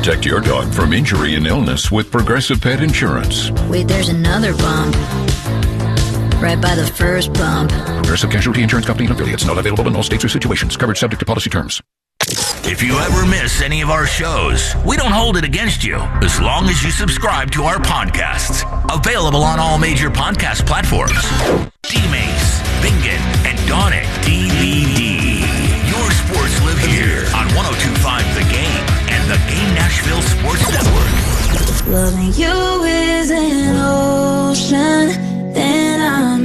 Protect your dog from injury and illness with Progressive Pet Insurance. Wait, there's another bump. Right by the first bump. Progressive Casualty Insurance Company and affiliates. Not available in all states or situations. Coverage subject to policy terms. If you ever miss any of our shows, we don't hold it against you as long as you subscribe to our podcasts. Available on all major podcast platforms. D-Mace, Bingen, and Donick DVD. Your sports live here on 102.5 The Game and the Game Nashville Sports Network. Loving you is an ocean, then I'm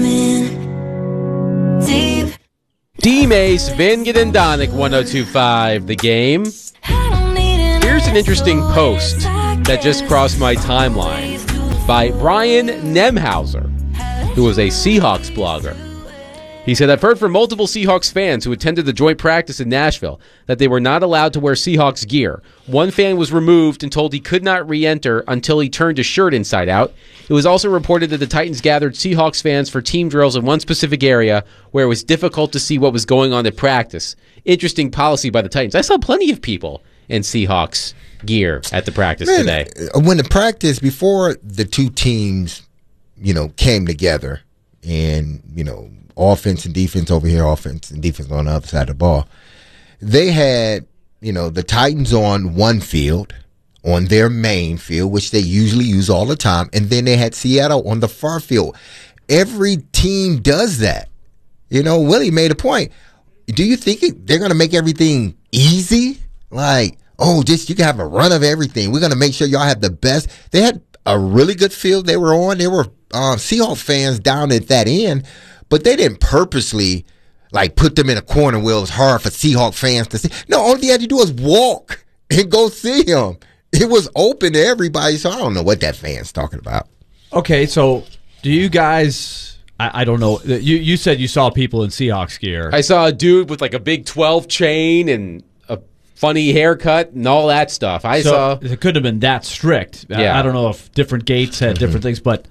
in deep. D-Mace, Bingen, and Donick, 102.5 The Game. Here's an interesting post that just crossed my timeline by Brian Nemhauser, who was a Seahawks blogger. He said, I've heard from multiple Seahawks fans who attended the joint practice in Nashville that they were not allowed to wear Seahawks gear. One fan was removed and told he could not re-enter until he turned his shirt inside out. It was also reported that the Titans gathered Seahawks fans for team drills in one specific area where it was difficult to see what was going on at practice. Interesting policy by the Titans. I saw plenty of people in Seahawks gear at the practice today. When the practice, before the two teams, came together and, offense and defense over here, offense and defense on the other side of the ball. They had, the Titans on one field, on their main field, which they usually use all the time, and then they had Seattle on the far field. Every team does that. Willie made a point. Do you think they're going to make everything easy? Like, you can have a run of everything. We're going to make sure y'all have the best. They had a really good field they were on. There were Seahawks fans down at that end, but they didn't purposely put them in a corner where it was hard for Seahawks fans to see. No, all they had to do was walk and go see him. It was open to everybody, so I don't know what that fan's talking about. Okay, so do you guys, I don't know, you said you saw people in Seahawks gear. I saw a dude with a big 12 chain and a funny haircut and all that stuff. It couldn't have been that strict. Yeah. I don't know if different gates had different things, but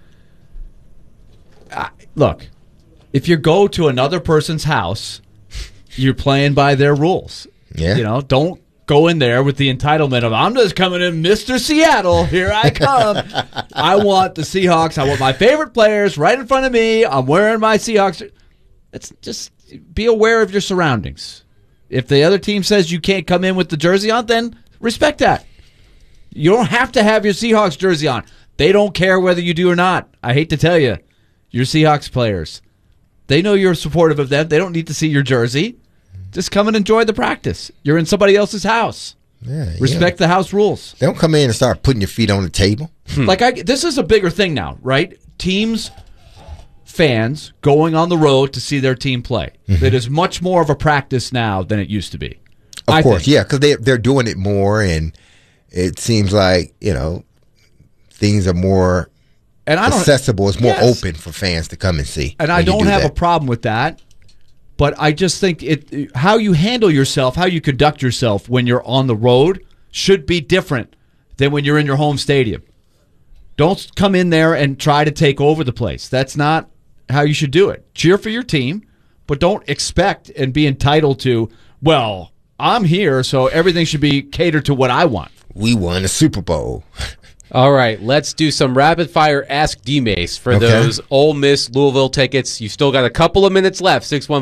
look, if you go to another person's house, you're playing by their rules. Yeah. Don't go in there with the entitlement of, I'm just coming in, Mr. Seattle, here I come. I want the Seahawks. I want my favorite players right in front of me. I'm wearing my Seahawks. It's just be aware of your surroundings. If the other team says you can't come in with the jersey on, then respect that. You don't have to have your Seahawks jersey on. They don't care whether you do or not. I hate to tell you, your Seahawks players, they know you're supportive of them. They don't need to see your jersey. Just come and enjoy the practice. You're in somebody else's house. Respect the house rules. They don't come in and start putting your feet on the table. This is a bigger thing now, right? Teams, fans going on the road to see their team play. It is much more of a practice now than it used to be. Of course, because they're doing it more, and it seems like things are more accessible. It's more open for fans to come and see. And I don't have a problem with that. But I just think how you handle yourself, how you conduct yourself when you're on the road should be different than when you're in your home stadium. Don't come in there and try to take over the place. That's not how you should do it. Cheer for your team, but don't expect and be entitled to, well, I'm here, so everything should be catered to what I want. We won a Super Bowl. All right, let's do some rapid-fire Ask D-Mace for those Ole Miss Louisville tickets. You've still got a couple of minutes left,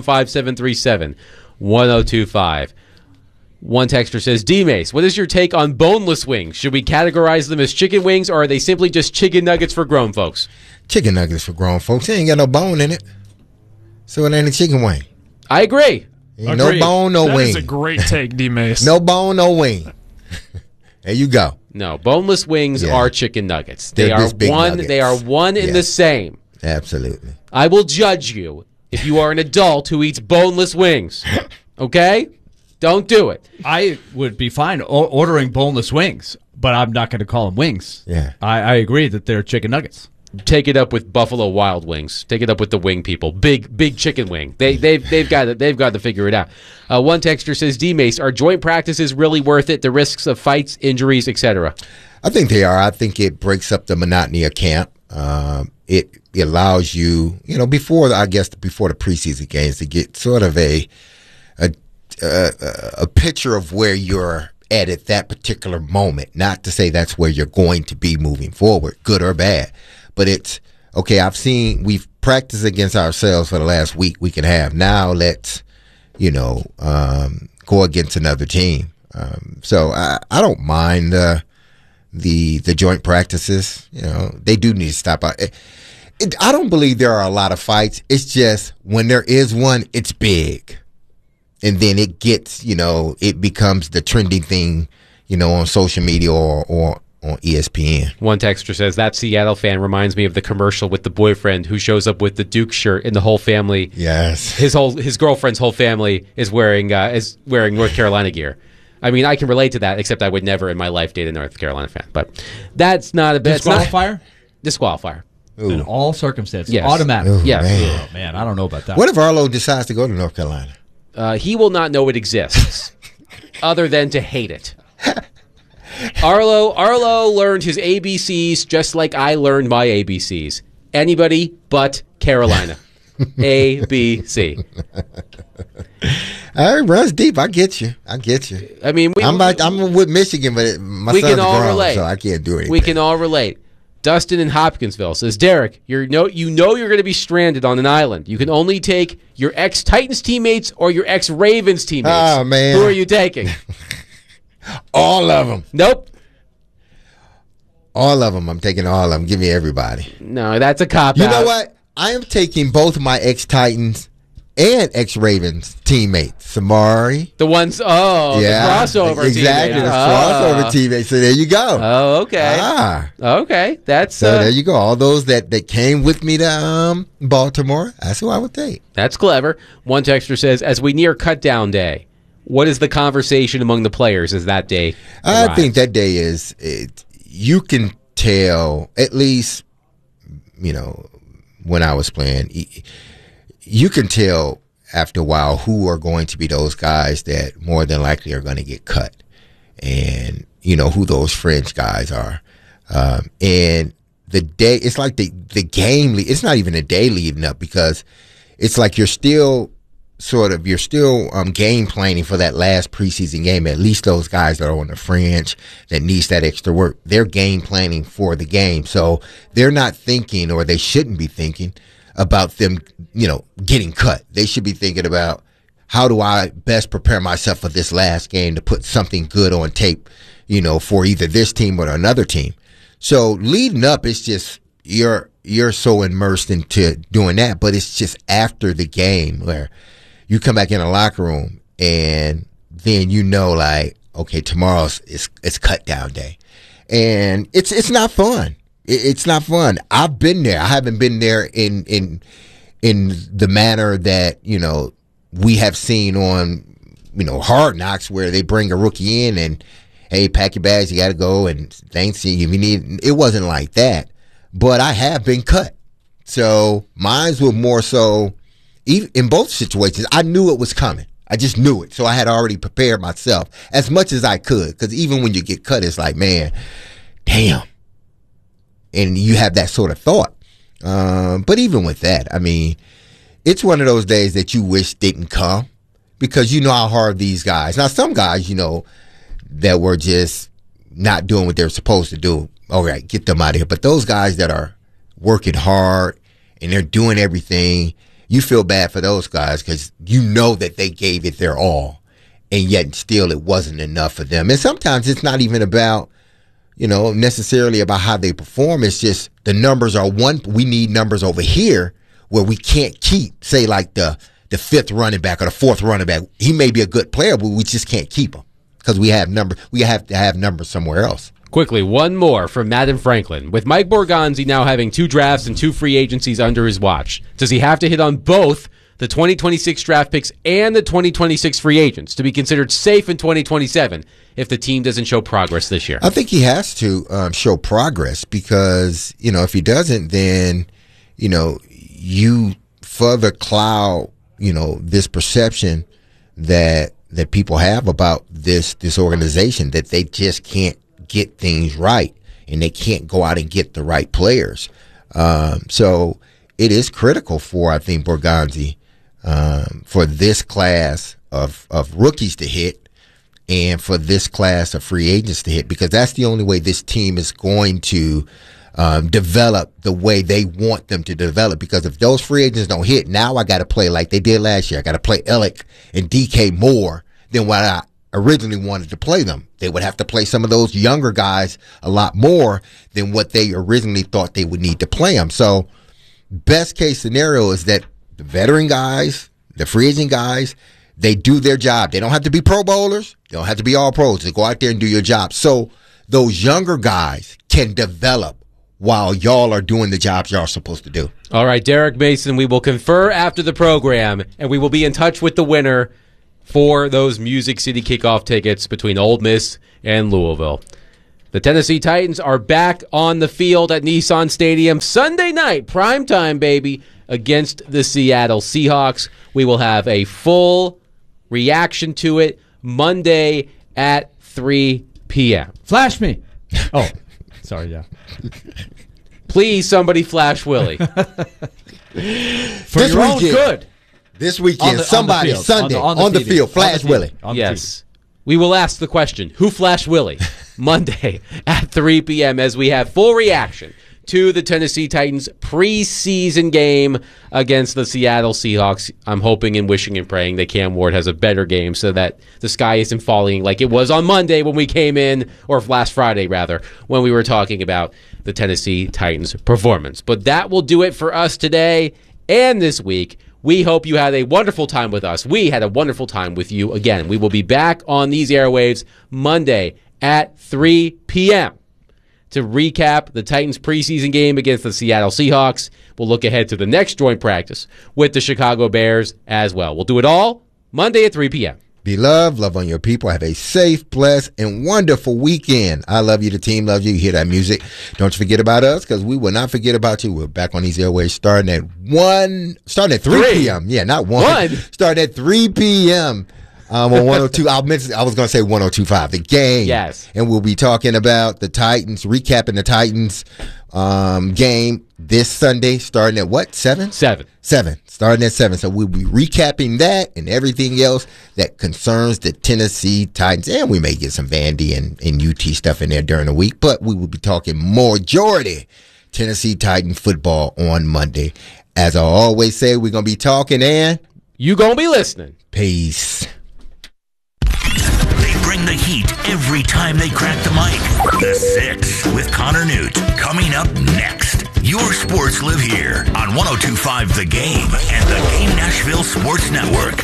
615-737-1025. One texter says, D-Mace, what is your take on boneless wings? Should we categorize them as chicken wings, or are they simply just chicken nuggets for grown folks? Chicken nuggets for grown folks. They ain't got no bone in it, so it ain't a chicken wing. I agree. No bone, no wing. That is a great take, D-Mace. No bone, no wing. There you go. No, boneless wings are chicken nuggets. They They're are just big one. nuggets. They are one and the same. Absolutely. I will judge you if you are an adult who eats boneless wings. Okay? Don't do it. I would be fine ordering boneless wings, but I'm not going to call them wings. Yeah. I agree that they're chicken nuggets. Take it up with Buffalo Wild Wings. Take it up with the wing people. Big chicken wing. They've got to figure it out. One texter says, D-Mace, are joint practices really worth it? The risks of fights, injuries, etc. I think they are. I think it breaks up the monotony of camp. It allows you, before the preseason games, to get sort of a picture of where you're at that particular moment. Not to say that's where you're going to be moving forward, good or bad, but it's okay. We've practiced against ourselves for the last week and a half. Now let's, go against another team. So I don't mind the joint practices. They do need to stop out. I don't believe there are a lot of fights. It's just when there is one, it's big. And then it gets, it becomes the trending thing, on social media or on ESPN. One texter says, that Seattle fan reminds me of the commercial with the boyfriend who shows up with the Duke shirt and the whole family. Yes. His girlfriend's whole family is wearing North Carolina gear. I mean, I can relate to that, except I would never in my life date a North Carolina fan. But that's not a bad disqualifier. Disqualifier. Ooh. In all circumstances. Yes. Automatic. Ooh, yes. man. Oh, man, I don't know about that. What if Arlo decides to go to North Carolina? He will not know it exists, other than to hate it. Arlo learned his ABCs just like I learned my ABCs. Anybody but Carolina. A, B, C. It runs deep. I get you. I mean, I'm with Michigan, but my we son's can all grown, relate. so I can't do anything. We can all relate. Dustin in Hopkinsville says, Derek, you're going to be stranded on an island. You can only take your ex-Titans teammates or your ex-Ravens teammates. Oh, man. Who are you taking? All of them. Nope. All of them. I'm taking all of them. Give me everybody. No, that's a cop-out. You know what? I am taking both my ex-Titans and ex-Ravens teammates. Samari. The ones, the crossover exactly, teammates. the crossover teammates. So there you go. Oh, okay. Okay. That's So there you go. All those that came with me to Baltimore, that's who I would take. That's clever. One texter says, as we near cutdown day, what is the conversation among the players as that day arrives? I think that day is, you can tell, at least, when I was playing, you can tell after a while who are going to be those guys that more than likely are going to get cut, and who those fringe guys are. And the day, it's like the game. It's not even a day leading up, because it's like you're still game planning for that last preseason game. At least those guys that are on the fringe that needs that extra work, they're game planning for the game. So they're not thinking, or they shouldn't be thinking about them, getting cut. They should be thinking about, how do I best prepare myself for this last game to put something good on tape, for either this team or another team. So leading up, it's just you're so immersed into doing that, but it's just after the game where you come back in the locker room and then like, okay, tomorrow's it's cut down day, and it's not fun. It's not fun. I've been there. I haven't been there in the manner that we have seen on Hard Knocks, where they bring a rookie in and, hey, pack your bags, you got to go, and thanks, if you need. It wasn't like that, but I have been cut. So mine were more so. Even in both situations, I knew it was coming. I just knew it. So I had already prepared myself as much as I could. Because even when you get cut, it's like, man, damn. And you have that sort of thought. But even with that, I mean, it's one of those days that you wish didn't come, because you know how hard these guys. Now, some guys, that were just not doing what they're supposed to do, all right, get them out of here. But those guys that are working hard and they're doing everything, you feel bad for those guys, because you know that they gave it their all, and yet still it wasn't enough for them. And sometimes it's not even about, necessarily about how they perform. It's just the numbers are one. We need numbers over here where we can't keep, say, like the fifth running back or the fourth running back. He may be a good player, but we just can't keep him because we have to have numbers somewhere else. Quickly, one more from Matt and Franklin. With Mike Borgonzi now having 2 drafts and 2 free agencies under his watch, does he have to hit on both the 2026 draft picks and the 2026 free agents to be considered safe in 2027 if the team doesn't show progress this year? I think he has to show progress, because, if he doesn't, then, you further cloud, this perception that people have about this organization, that they just can't get things right, and they can't go out and get the right players. So it is critical for, I think, Borgonzi, for this class of rookies to hit, and for this class of free agents to hit, because that's the only way this team is going to develop the way they want them to develop. Because if those free agents don't hit, now I got to play like they did last year. I got to play Ellick and DK more than what I originally wanted to play them. They would have to play some of those younger guys a lot more than what they originally thought they would need to play them. So best case scenario is that the veteran guys, the free agent guys, they do their job. They don't have to be Pro Bowlers. They don't have to be all pros. They go out there and do your job. So those younger guys can develop while y'all are doing the jobs y'all are supposed to do. All right, Derek Mason, we will confer after the program, and we will be in touch with the winner for those Music City kickoff tickets between Ole Miss and Louisville. The Tennessee Titans are back on the field at Nissan Stadium Sunday night, primetime, baby, against the Seattle Seahawks. We will have a full reaction to it Monday at 3 p.m. Flash me. Oh, sorry, yeah. Please, somebody flash Willie. For This your own weekend. good. This weekend, somebody, field. Sunday, on the field, field. flash Willie. Yes. We will ask the question, who flashed Willie? Monday at 3 p.m. as we have full reaction to the Tennessee Titans preseason game against the Seattle Seahawks. I'm hoping and wishing and praying that Cam Ward has a better game so that the sky isn't falling like it was on Monday when we came in, or last Friday, rather, when we were talking about the Tennessee Titans performance. But that will do it for us today and this week. We hope you had a wonderful time with us. We had a wonderful time with you. Again, we will be back on these airwaves Monday at 3 p.m. to recap the Titans preseason game against the Seattle Seahawks. We'll look ahead to the next joint practice with the Chicago Bears as well. We'll do it all Monday at 3 p.m. Be loved, love on your people. Have a safe, blessed, and wonderful weekend. I love you. The team loves you. You hear that music. Don't forget about us, because we will not forget about you. We're back on these airways starting at 3 p.m. Yeah, not 1. Starting at 3 p.m. On 102. I was going to say 102.5. The game. Yes. And we'll be talking about the Titans, recapping the Titans game this Sunday, starting at what? 7? 7. Starting at 7. So we'll be recapping that and everything else that concerns the Tennessee Titans. And we may get some Vandy and UT stuff in there during the week. But we will be talking majority Tennessee Titan football on Monday. As I always say, we're going to be talking, and you going to be listening. Peace. Bring the heat every time they crack the mic. The 6 with Connor Newt. Coming up next. Your sports live here on 102.5 The Game and the Game Nashville Sports Network.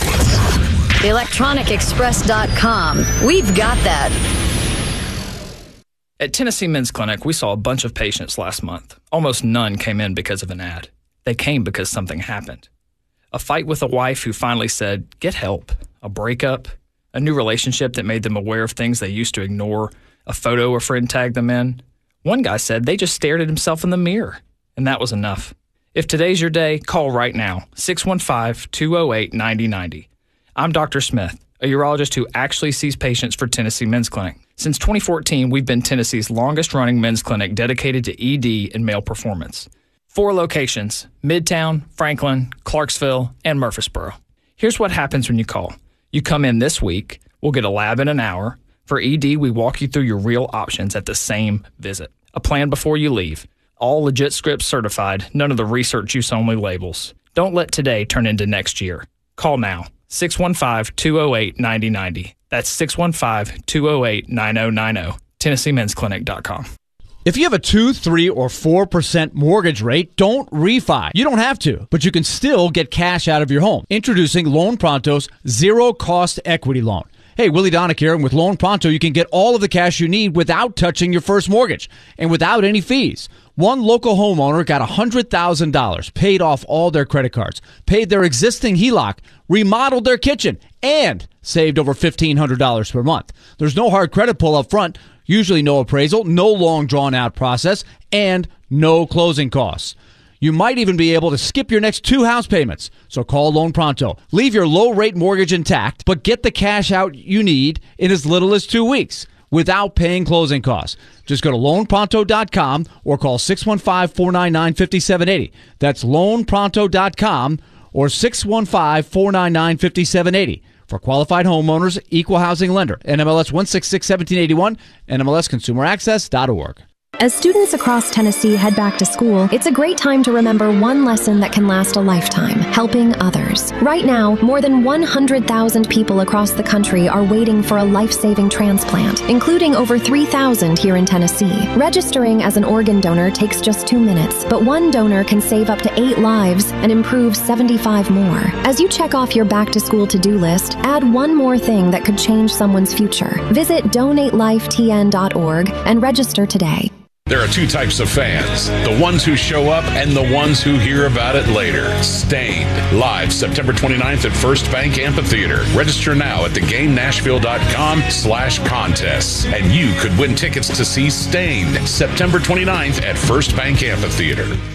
ElectronicExpress.com. We've got that. At Tennessee Men's Clinic, we saw a bunch of patients last month. Almost none came in because of an ad. They came because something happened. A fight with a wife who finally said, get help. A breakup. A new relationship that made them aware of things they used to ignore. A photo a friend tagged them in. One guy said they just stared at himself in the mirror, and that was enough. If today's your day, call right now, 615-208-9090. I'm Dr. Smith, a urologist who actually sees patients for Tennessee Men's Clinic. Since 2014, we've been Tennessee's longest-running men's clinic dedicated to ED and male performance. 4 locations, Midtown, Franklin, Clarksville, and Murfreesboro. Here's what happens when you call. You come in this week, we'll get a lab in an hour. For ED, we walk you through your real options at the same visit. A plan before you leave. All legit scripts certified, none of the research use only labels. Don't let today turn into next year. Call now, 615-208-9090. That's 615-208-9090. TennesseeMen'sClinic.com. If you have a 2, 3, or 4% mortgage rate, don't refi. You don't have to, but you can still get cash out of your home. Introducing Loan Pronto's zero-cost equity loan. Hey, Willie Donick here, and with Loan Pronto, you can get all of the cash you need without touching your first mortgage and without any fees. One local homeowner got $100,000, paid off all their credit cards, paid their existing HELOC, remodeled their kitchen, and saved over $1,500 per month. There's no hard credit pull up front. Usually no appraisal, no long drawn-out process, and no closing costs. You might even be able to skip your next 2 house payments. So call Loan Pronto. Leave your low-rate mortgage intact, but get the cash out you need in as little as 2 weeks without paying closing costs. Just go to loanpronto.com or call 615-499-5780. That's loanpronto.com or 615-499-5780. for qualified homeowners, equal housing lender. NMLS 1661781, NMLSconsumeraccess.org. As students across Tennessee head back to school, it's a great time to remember one lesson that can last a lifetime: helping others. Right now, more than 100,000 people across the country are waiting for a life-saving transplant, including over 3,000 here in Tennessee. Registering as an organ donor takes just 2 minutes, but one donor can save up to 8 lives and improve 75 more. As you check off your back-to-school to-do list, add one more thing that could change someone's future. Visit donatelifetn.org and register today. There are 2 types of fans, the ones who show up and the ones who hear about it later. Stained, live September 29th at First Bank Amphitheater. Register now at theGameNashville.com/contests, and you could win tickets to see Stained September 29th at First Bank Amphitheater.